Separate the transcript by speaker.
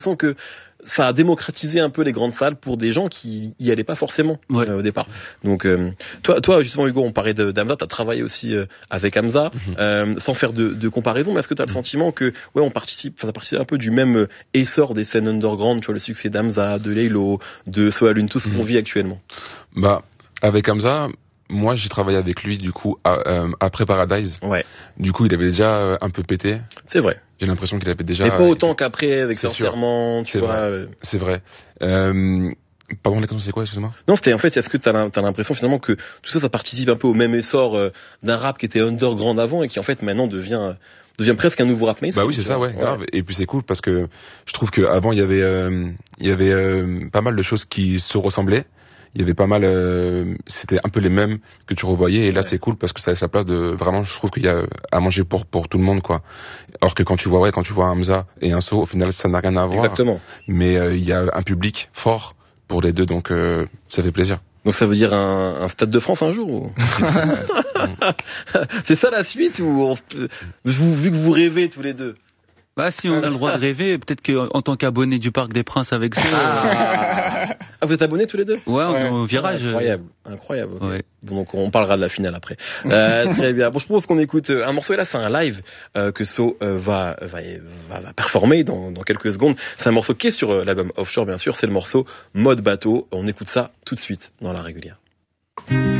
Speaker 1: l'impression que ça a démocratisé un peu les grandes salles pour des gens qui y allaient pas forcément au départ. Donc toi justement Hugo, on parlait d'Hamza, t'as travaillé aussi avec Hamza, sans faire de comparaison, mais est-ce que t'as le sentiment que ça participe un peu du même essor des scènes underground, tu vois, le succès d'Hamza, de Laylo, de Soalune, tout ce qu'on vit actuellement?
Speaker 2: Bah avec Hamza, moi j'ai travaillé avec lui du coup après Paradise.
Speaker 1: Ouais.
Speaker 2: Du coup il avait déjà un peu pété.
Speaker 1: C'est vrai.
Speaker 2: J'ai l'impression qu'il avait déjà.
Speaker 1: Mais pas autant qu'après avec Sincèrement, tu vois.
Speaker 2: C'est vrai. Pardon, la question c'est quoi, excuse-moi?
Speaker 1: Non, c'était en fait, est-ce que t'as l'impression finalement que tout ça participe un peu au même essor d'un rap qui était underground avant et qui en fait maintenant devient presque un nouveau rap mainstream?
Speaker 2: Bah oui, c'est ça, ouais, grave. Et puis c'est cool parce que je trouve que avant il y avait pas mal de choses qui se ressemblaient. Il y avait pas mal, c'était un peu les mêmes que tu revoyais, et là c'est cool parce que ça a sa place de vraiment, je trouve qu'il y a à manger pour tout le monde, quoi. Alors que quand tu vois Hamza et un So, au final ça n'a rien à voir.
Speaker 1: Exactement.
Speaker 2: Mais il y a un public fort pour les deux, donc ça fait plaisir.
Speaker 1: Donc ça veut dire un Stade de France un jour ou... C'est ça la suite ou vu que vous rêvez tous les deux?
Speaker 3: Bah si on a le droit de rêver, peut-être qu'en tant qu'abonné du Parc des Princes avec ça.
Speaker 1: Ah, vous êtes abonnés tous les deux?
Speaker 3: Ouais, on est au virage.
Speaker 1: Incroyable. Okay.
Speaker 3: Ouais.
Speaker 1: Bon, donc on parlera de la finale après. Très bien. Bon, je propose qu'on écoute un morceau, et là c'est un live que So va performer dans quelques secondes. C'est un morceau qui est sur l'album Offshore, bien sûr, c'est le morceau Mode Bateau. On écoute ça tout de suite dans La Régulière.